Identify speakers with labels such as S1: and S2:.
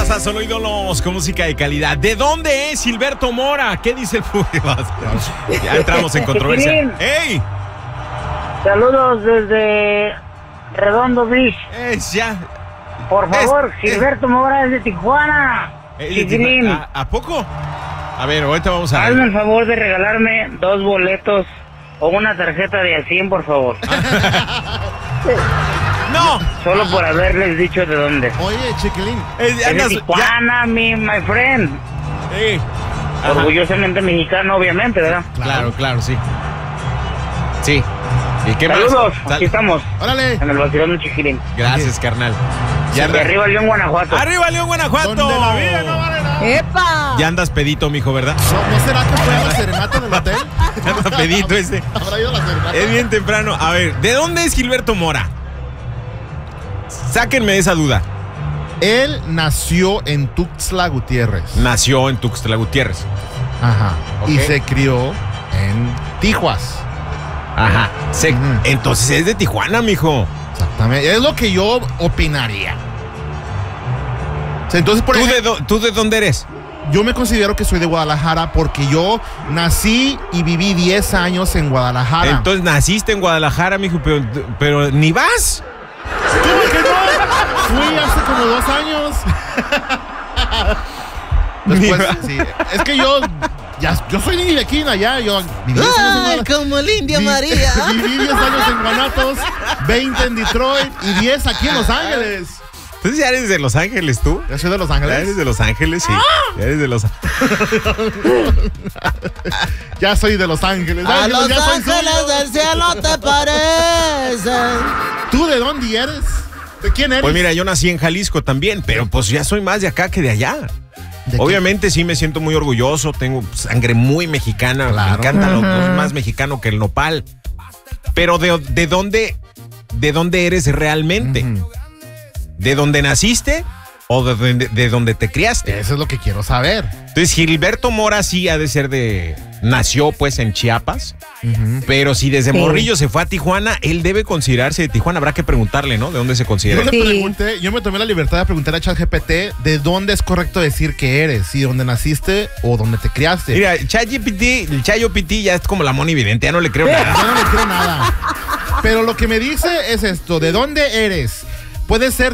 S1: a Solo Ídolos con música de calidad. ¿De dónde es Gilberto Mora? ¿Qué dice el público? Ya entramos en controversia. ¡Ey!
S2: Saludos desde Redondo Beach.
S1: Ya.
S2: Por favor, Gilberto Mora es de Tijuana. Chiquilín.
S1: ¿A poco? A ver, ahorita vamos a ver.
S2: Hazme el favor de regalarme 2 boletos o una tarjeta de A100, por favor.
S1: ¡No!
S2: Solo por haberles dicho de dónde.
S3: Oye, chiquilín.
S2: Es de Tijuana, my friend. Orgullosamente mexicano, obviamente, ¿verdad?
S1: Claro, sí. Sí. ¿Y qué más?
S2: Saludos, aquí estamos.
S3: Órale.
S2: En el vacilón de Chiquilín.
S1: Gracias, carnal.
S2: De arriba León, Guanajuato.
S1: ¡Arriba León, Guanajuato!
S3: Donde la vida no vale nada.
S4: ¡Epa!
S1: Ya andas pedito, mijo, ¿verdad?
S3: ¿No será que fue a la serenata del hotel?
S1: Ya anda pedito este.
S3: ¿Habrá ido a la serenata?
S1: Es bien temprano. A ver, ¿de dónde es Gilberto Mora? Sáquenme de esa duda.
S3: Él nació en Tuxtla Gutiérrez.
S1: Nació en Tuxtla Gutiérrez.
S3: Ajá.
S1: Ok.
S3: Y se crió en Tijuas.
S1: Ajá.
S3: Ujú.
S1: Entonces es de Tijuana, mijo.
S3: Exactamente. Es lo que yo opinaría. O sea, entonces, por ejemplo,
S1: ¿Tú de dónde eres?
S3: yo me considero que soy de Guadalajara porque yo nací y viví 10 años en Guadalajara.
S1: Entonces naciste en Guadalajara, mijo, pero ni vas.
S3: ¿Cómo que no? Fui hace como 2 años. Después, sí. Es que yo soy ni de aquí ni allá. Yo viví 10 años en Guadalajara.
S4: Como la India María.
S3: Viví 10 años en Guanatos, 20 en Detroit y 10 aquí en Los Ángeles.
S1: Entonces ya eres de Los Ángeles, ¿tú?
S3: ¿Ya soy de Los
S1: Ya
S3: Ángeles?
S1: eres de Los Ángeles, sí. Ya eres de Los
S3: Ya soy de Los Ángeles.
S4: A
S3: Ay,
S4: los
S3: ya soy
S4: ángeles
S3: suyo.
S4: del cielo te parecen.
S3: ¿Tú de dónde eres? ¿De quién eres?
S1: Pues mira, yo nací en Jalisco también, pero pues ya soy más de acá que de allá.
S3: ¿De qué?
S1: Obviamente sí me siento muy orgulloso, tengo sangre muy mexicana,
S3: Claro.
S1: me encanta lo más mexicano que el nopal. Pero ¿de dónde eres realmente?
S3: Ujú.
S1: ¿De dónde naciste o de dónde te criaste?
S3: Eso es lo que quiero saber.
S1: Entonces Gilberto Mora sí ha de ser nació pues en Chiapas,
S3: Ujú.
S1: pero si desde morrillo se fue a Tijuana, él debe considerarse de Tijuana. Habrá que preguntarle, ¿no? ¿De dónde se considera?
S3: Yo me tomé la libertad de preguntar a ChatGPT de dónde es correcto decir que eres, si dónde naciste o dónde te criaste.
S1: Mira, el ChatGPT ya es como la Moni Vidente, ya no le creo nada.
S3: Yo no le creo nada. Pero lo que me dice es esto, ¿de dónde eres? Puede ser